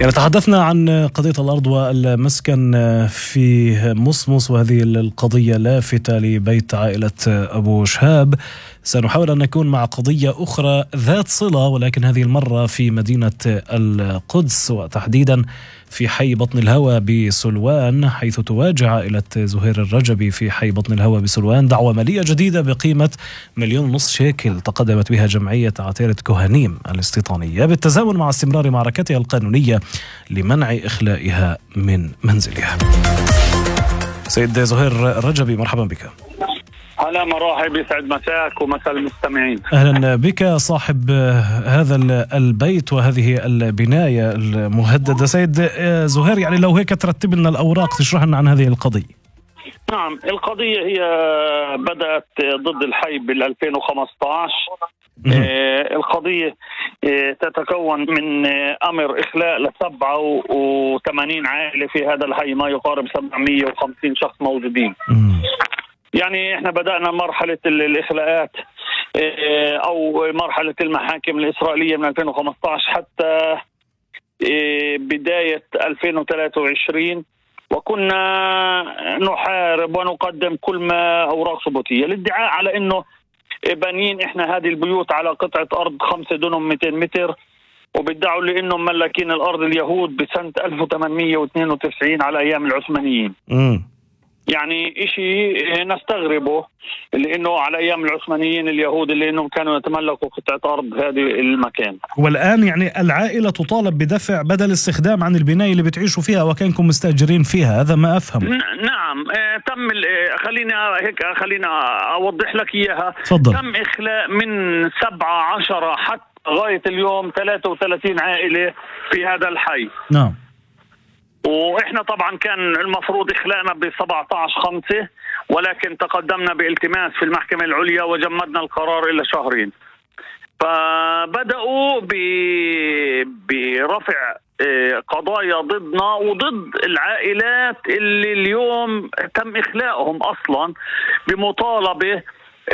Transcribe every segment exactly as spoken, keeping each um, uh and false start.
يعني تحدثنا عن قضية الأرض والمسكن في مصمص، وهذه القضية لافتة لبيت عائلة أبو شهاب. سنحاول أن نكون مع قضية أخرى ذات صلة، ولكن هذه المرة في مدينة القدس، وتحديدا في حي بطن الهوى بسلوان، حيث تواجه عائلة زهير الرجبي في حي بطن الهوى بسلوان دعوة مالية جديدة بقيمة مليون ونصف شيكل تقدمت بها جمعية عتيرة كهنيم الاستيطانية بالتزامن مع استمرار معركتها القانونية لمنع إخلائها من منزلها. سيد زهير الرجبي، مرحبا بك. هلا مرحبا، يسعد مساك ومساء المستمعين. أهلا بك صاحب هذا البيت وهذه البناية المهددة. سيد زهير، يعني لو هيك ترتب لنا الأوراق، تشرح لنا عن هذه القضية. نعم، القضية هي بدأت ضد الحي بال ألفين وخمسة عشر. آه القضية آه تتكون من آه أمر إخلاء ل سبعة وثمانين عائلة في هذا الحي، ما يقارب سبعمية وخمسين شخص موجودين. يعني احنا بدأنا مرحلة الإخلاءات اه أو مرحلة المحاكم الإسرائيلية من ألفين وخمسة عشر حتى اه بداية ألفين وثلاثة وعشرين، وكنا نحارب ونقدم كل ما أوراق ثبوتية للادعاء على أنه بانيين احنا هذه البيوت على قطعة أرض خمسة دونم مئتين متر، وبيدعوا لأنهم ملكين الأرض اليهود بسنة ألف وثمانمية واثنين وتسعين على أيام العثمانيين. م. يعني إشي نستغربه، لأنه على أيام العثمانيين اليهود اللي إنهم كانوا يتملكوا قطعة أرض هذه المكان. والآن يعني العائلة تطالب بدفع بدل استخدام عن البناية اللي بتعيشوا فيها وكانكم مستأجرين فيها، هذا ما أفهم. نعم، آه تم آه خلينا هيك خلينا أوضح لك إياها. فضل. تم إخلاء من سبعة عشر حتى غاية اليوم ثلاثة وثلاثين عائلة في هذا الحي. نعم. واحنا طبعا كان المفروض اخلاءنا ب سبعة عشر خمسة، ولكن تقدمنا بالتماس في المحكمة العليا وجمدنا القرار الى شهرين. فبدأوا برفع قضايا ضدنا وضد العائلات اللي اليوم تم اخلاءهم اصلا بمطالبة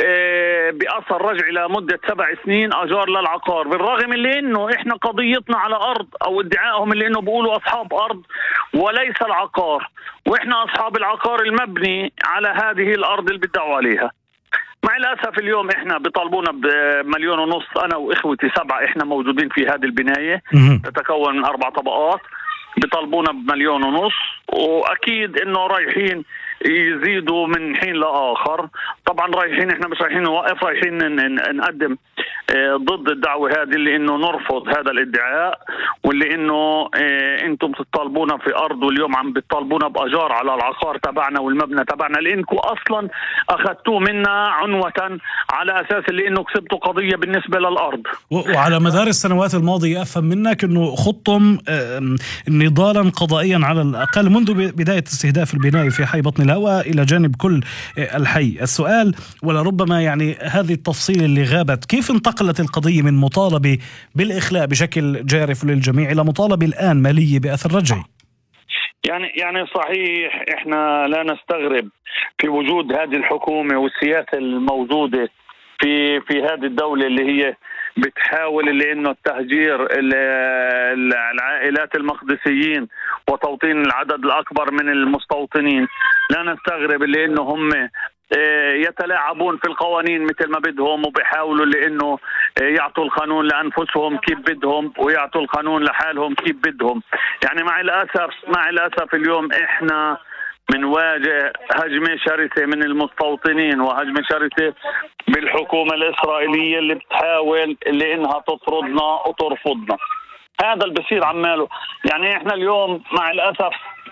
بأثر رجع إلى مدة سبع سنين أجار للعقار، بالرغم اللي إنه إحنا قضيتنا على أرض، أو ادعائهم اللي إنه بيقولوا أصحاب أرض وليس العقار، وإحنا أصحاب العقار المبني على هذه الأرض اللي بيدعوا عليها. مع الأسف اليوم إحنا بيطالبونا بمليون ونص، أنا وإخوتي سبعة إحنا موجودين في هذه البناية تتكون من أربع طبقات، بيطالبونا بمليون ونص، وأكيد إنه رايحين يزيدوا من حين لآخر. طبعا رايحين، احنا مش رايحين نوقف، رايحين نقدم ضد الدعوة هذه اللي انه نرفض هذا الادعاء، واللي انه انتم بتطالبونا في ارض واليوم عم بتطالبونا باجار على العقار تبعنا والمبنى تبعنا، لانكم اصلا اخذتوه منا عنوة على اساس اللي انه كسبتوا قضية بالنسبة للارض. وعلى مدار السنوات الماضية افهم منك انه خضتم نضالا قضائيا على الاقل منذ بداية استهداف البناية في حي بطن الهوى إلى جانب كل الحي. السؤال ولربما يعني هذه التفصيل اللي غابت، كيف انتقلت القضية من مطالبة بالإخلاء بشكل جارف للجميع إلى مطالبة الآن مالية بأثر رجعي؟ يعني يعني صحيح احنا لا نستغرب في وجود هذه الحكومة والسياسة الموجودة في في هذه الدولة اللي هي بتحاول اللي انه التهجير العائلات المقدسيين وتوطين العدد الاكبر من المستوطنين. لا نستغرب اللي انه هم يتلاعبون في القوانين مثل ما بدهم، وبيحاولوا لانه يعطوا القانون لانفسهم كيف بدهم ويعطوا القانون لحالهم كيف بدهم. يعني مع الاسف مع الاسف اليوم احنا منواجه هجمة شرسة من المستوطنين وهجمة شرسة بالحكومة الإسرائيلية اللي بتحاول اللي إنها تطردنا وترفضنا. هذا اللي بصير عماله. يعني إحنا اليوم مع الأسف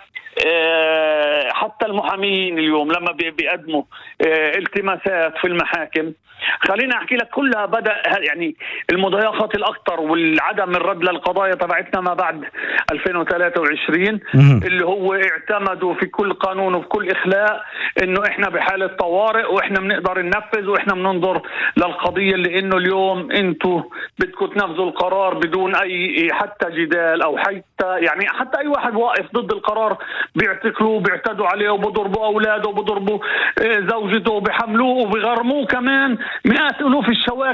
حتى المحامين اليوم لما بيقدموا التماسات في المحاكم، خلينا احكي لك كلها بدأ يعني المضايقات الاكثر والعدم الرد للقضايا تبعتنا ما بعد ألفين وثلاثة وعشرين، اللي هو اعتمدوا في كل قانون وفي كل اخلاء انه احنا بحالة طوارئ واحنا بنقدر ننفذ واحنا بننظر للقضية، اللي انه اليوم انتوا بدكم تنفذوا القرار بدون اي حتى جدال او حتى يعني حتى اي واحد واقف ضد القرار بيعتقلوه بيعتدوا عليه وبضربوا اولاده وبضربوا زوجته وبيحملوه وبيغرموه كمان مئات الوف الشواكل.